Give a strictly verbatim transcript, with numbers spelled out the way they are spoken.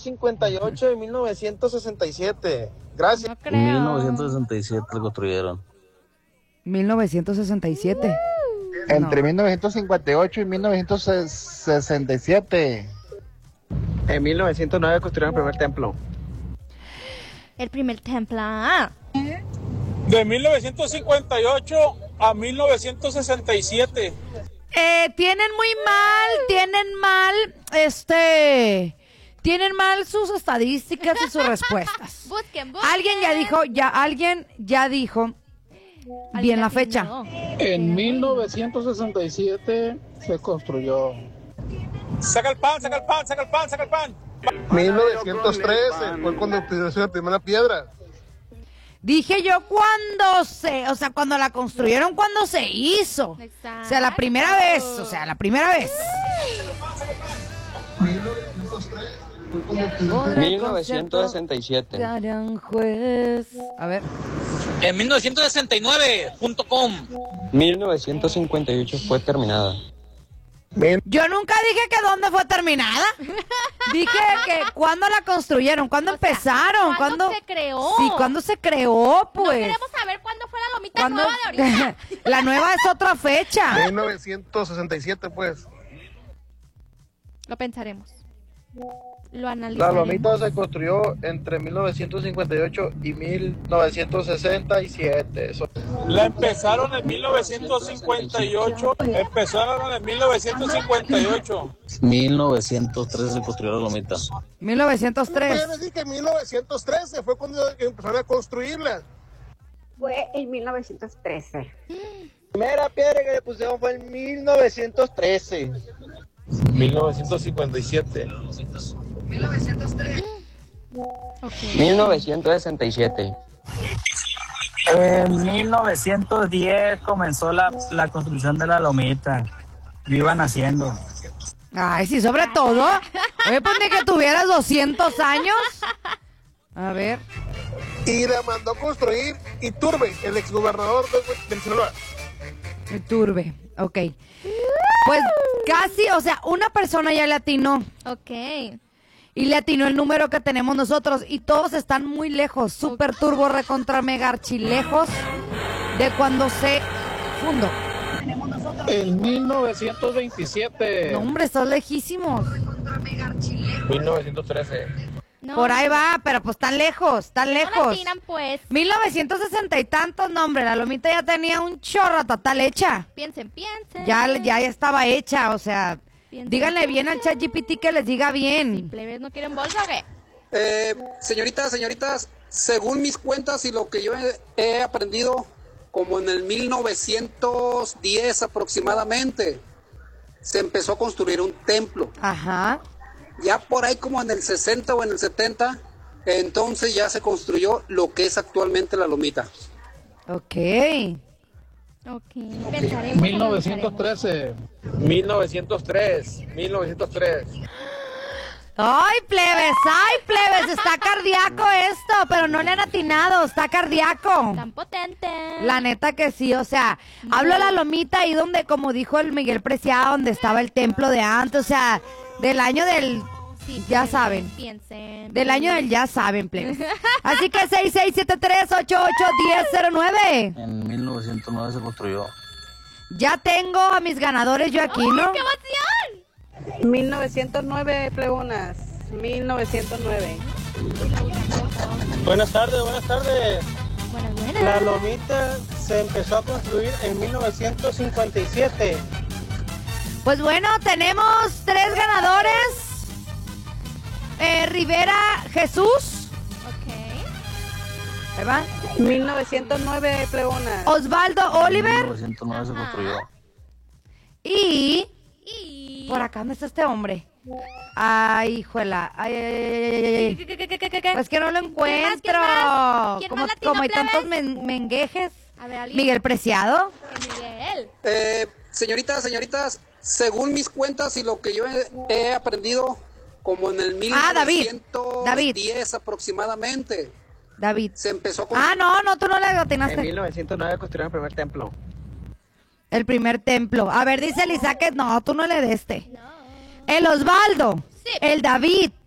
cincuenta y ocho y mil novecientos sesenta y siete. Gracias. No creo. En mil novecientos sesenta y siete lo construyeron. mil novecientos sesenta y siete. Entre No. mil novecientos cincuenta y ocho y mil novecientos sesenta y siete. En mil novecientos nueve construyeron el primer templo. El primer templo. Ah. De mil novecientos cincuenta y ocho a mil novecientos sesenta y siete. Eh, tienen muy mal, tienen mal, este, tienen mal sus estadísticas y sus respuestas. Busquen, busquen. Alguien ya dijo, ya, alguien ya dijo bien la fecha. No. En mil novecientos sesenta y siete se construyó. Saca el pan, saca el pan, saca el pan, saca el pan. mil novecientos trece fue cuando pusieron la primera piedra. Dije yo cuando se, o sea, cuando la construyeron, cuando se hizo. Exacto. O sea, la primera vez, o sea, la primera vez. mil novecientos sesenta y siete. Aranjuez. A ver. En mil novecientos sesenta y nueve punto com. mil novecientos cincuenta y ocho fue terminada. Yo nunca dije que dónde fue terminada. Dije que cuándo la construyeron, cuándo O sea, empezaron, ¿cuándo cuándo se creó? Sí, cuándo se creó, No pues. queremos saber cuándo fue la lomita ¿Cuándo? nueva de ahorita. La nueva es otra fecha. mil novecientos sesenta y siete, pues. Lo pensaremos. Lo La analizaremos. lomita se construyó entre mil novecientos cincuenta y ocho y mil novecientos sesenta y siete. Eso. La empezaron en mil novecientos cincuenta y ocho. Empezaron en mil novecientos cincuenta y ocho. mil novecientos tres se construyó la lomita. mil novecientos tres. Yo les dije que mil novecientos trece fue cuando empezaron a construirla. Fue en mil novecientos trece. La primera piedra que le pusieron fue en mil novecientos trece. mil novecientos cincuenta y siete. mil novecientos sesenta y siete. En mil novecientos diez comenzó la, la construcción de la lomita. Lo iban haciendo. Ay, sí, sobre todo. Oye, pues ni que tuvieras doscientos años. A ver. Y la mandó a construir Iturbe, el exgobernador de, del Sinaloa. Turbe, ok. Pues casi, o sea, una persona ya le atinó. Ok. Y le atinó el número que tenemos nosotros. Y todos están muy lejos. Super turbo, recontra mega archilejos de cuando se fundó. En mil novecientos veintisiete. No, hombre, estás lejísimos. mil novecientos trece. No, Por ahí va, pero pues tan lejos, tan No lejos. la atinan, pues. mil novecientos sesenta y tantos, no, hombre, la lomita ya tenía un chorro total hecha. Piensen, piensen. Ya, ya estaba hecha, o sea, Piensen. díganle bien al ChatGPT que les diga bien. ¿Plebes no quieren bolsa o qué? Eh, señoritas, señoritas, según mis cuentas y lo que yo he, he aprendido, como en el mil novecientos diez aproximadamente, se empezó a construir un templo. Ajá. Ya por ahí como en el sesenta o en el setenta, entonces ya se construyó lo que es actualmente la lomita. Ok. Ok. Pensaremos. mil novecientos trece. mil novecientos tres. mil novecientos tres. Ay, plebes, ay, plebes, está cardíaco esto, pero no le han atinado, está cardíaco. Tan potente. La neta que sí, o sea, hablo a la lomita ahí donde, como dijo el Miguel Preciado, donde estaba el templo de antes, o sea, del año del, Sí, ya piensen, saben, Piensen. del año del ya saben, plebes. Así que seis seis siete tres ocho ocho uno cero cero nueve. En mil novecientos nueve se construyó. Ya tengo a mis ganadores yo aquí, ¿no? ¡Qué emoción! mil novecientos nueve, plebonas. mil novecientos nueve. Buenas tardes, buenas tardes. Buenas, La buenas. lomita se empezó a construir en mil novecientos cincuenta y siete. Pues bueno, tenemos tres ganadores. Eh, Rivera Jesús. Ok. Ahí va. mil novecientos nueve, plebonas. Osvaldo En mil Oliver. novecientos nueve se Ajá. construyó. Y Y... por acá, ¿dónde está este hombre? Ay, hijuela. Ay, ay, ay, ay, ay, ay. ¿Qué, qué, qué, qué, qué, qué? Pues que no lo ¿Quién encuentro. más? ¿Quién Como, más latino, como hay plebes? tantos men- menguejes. A ver, alguien. Miguel Preciado. Miguel. Eh, señoritas, señoritas, según mis cuentas y lo que yo he, he aprendido, como en el Ah, David. mil novecientos diez aproximadamente, David. se empezó a Ah, no, no, tú no le En atinaste. mil novecientos nueve construyeron el primer templo. El primer templo. A ver, dice Elisa que no, tú no le deste. El Osvaldo. Sí. El David.